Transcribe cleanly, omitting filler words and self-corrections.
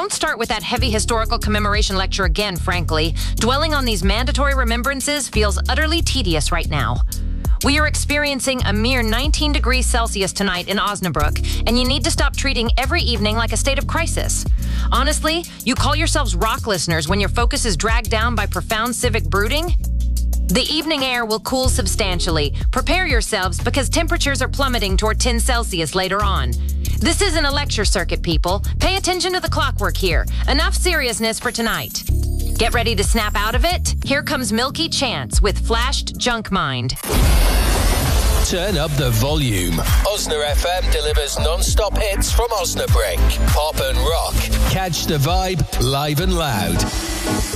don't start with that heavy historical commemoration lecture again, frankly. Dwelling on these mandatory remembrances feels utterly tedious right now. We are experiencing a mere 19 degrees Celsius tonight in Osnabrück, and you need to stop treating every evening like a state of crisis. Honestly, you call yourselves rock listeners when your focus is dragged down by profound civic brooding? The evening air will cool substantially. Prepare yourselves because temperatures are plummeting toward 10 Celsius later on. This isn't a lecture circuit, people. Pay attention to the clockwork here. Enough seriousness for tonight. Get ready to snap out of it? Here comes Milky Chance with Flashed Junk Mind. Turn up the volume. Osna FM delivers non-stop hits from Osnabrück. Pop and rock. Catch the vibe live and loud.